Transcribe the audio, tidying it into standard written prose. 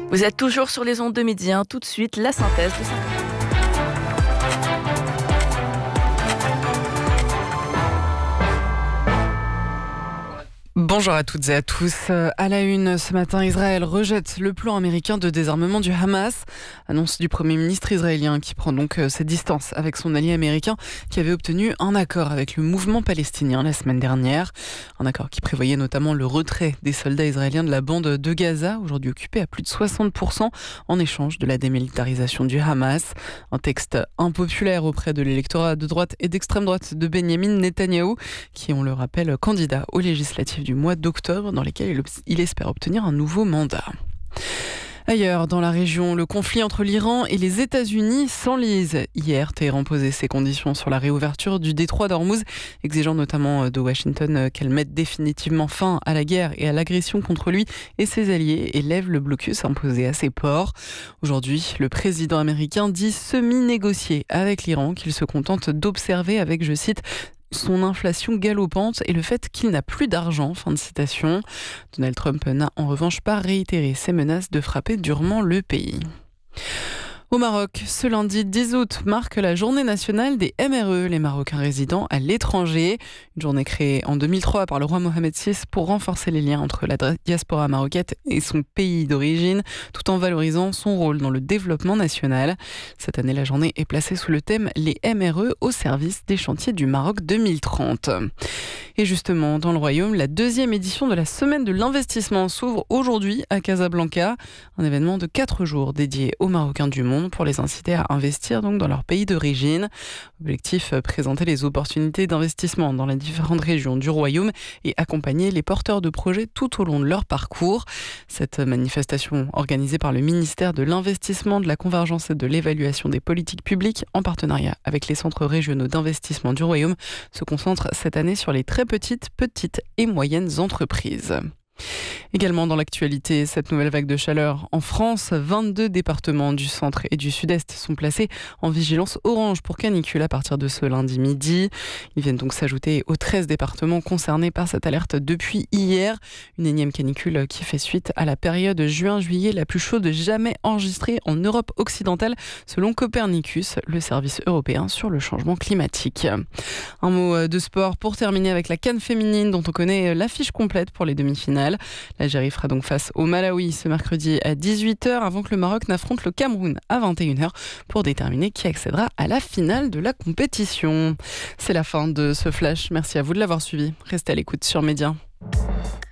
Vous êtes toujours sur les ondes de midi, tout de suite la synthèse de ça. Bonjour à toutes et à tous. À la une, ce matin, Israël rejette le plan américain de désarmement du Hamas. Annonce du Premier ministre israélien qui prend donc ses distances avec son allié américain qui avait obtenu un accord avec le mouvement palestinien la semaine dernière. Un accord qui prévoyait notamment le retrait des soldats israéliens de la bande de Gaza, aujourd'hui occupée à plus de 60% en échange de la démilitarisation du Hamas. Un texte impopulaire auprès de l'électorat de droite et d'extrême droite de Benyamin Netanyahou, qui, on le rappelle, candidat aux législatives du mois d'octobre, dans lesquelles il espère obtenir un nouveau mandat. Ailleurs, dans la région, le conflit entre l'Iran et les États-Unis s'enlise. Hier, Téhéran posait ses conditions sur la réouverture du détroit d'Ormuz, exigeant notamment de Washington qu'elle mette définitivement fin à la guerre et à l'agression contre lui et ses alliés et lève le blocus imposé à ses ports. Aujourd'hui, le président américain dit semi-négocier avec l'Iran, qu'il se contente d'observer avec, je cite, son inflation galopante et le fait qu'il n'a plus d'argent. Fin de citation. Donald Trump n'a en revanche pas réitéré ses menaces de frapper durement le pays. Au Maroc, ce lundi 10 août marque la journée nationale des MRE, les Marocains résidant à l'étranger. Une journée créée en 2003 par le roi Mohamed VI pour renforcer les liens entre la diaspora marocaine et son pays d'origine, tout en valorisant son rôle dans le développement national. Cette année, la journée est placée sous le thème « Les MRE au service des chantiers du Maroc 2030 ». Et justement, dans le Royaume, la deuxième édition de la Semaine de l'investissement s'ouvre aujourd'hui à Casablanca. Un événement de 4 jours dédié aux Marocains du monde pour les inciter à investir donc dans leur pays d'origine. Objectif, présenter les opportunités d'investissement dans les différentes régions du Royaume et accompagner les porteurs de projets tout au long de leur parcours. Cette manifestation organisée par le ministère de l'Investissement, de la Convergence et de l'Évaluation des politiques publiques en partenariat avec les centres régionaux d'investissement du Royaume se concentre cette année sur les très petites et moyennes entreprises. Également dans l'actualité, cette nouvelle vague de chaleur en France, 22 départements du centre et du sud-est sont placés en vigilance orange pour canicule à partir de ce lundi midi. Ils viennent donc s'ajouter aux 13 départements concernés par cette alerte depuis hier. Une énième canicule qui fait suite à la période juin-juillet la plus chaude jamais enregistrée en Europe occidentale, selon Copernicus, le service européen sur le changement climatique. Un mot de sport pour terminer avec la CAN féminine dont on connaît l'affiche complète pour les demi-finales. L'Algérie fera donc face au Malawi ce mercredi à 18h avant que le Maroc n'affronte le Cameroun à 21h pour déterminer qui accédera à la finale de la compétition. C'est la fin de ce flash. Merci à vous de l'avoir suivi. Restez à l'écoute sur Média.